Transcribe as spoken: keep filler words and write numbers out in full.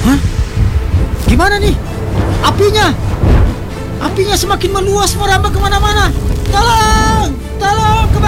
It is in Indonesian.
Hah? Gimana nih? Apinya! Apinya semakin meluas merambah kemana-mana. Tolong! Tolong! Kebakaran!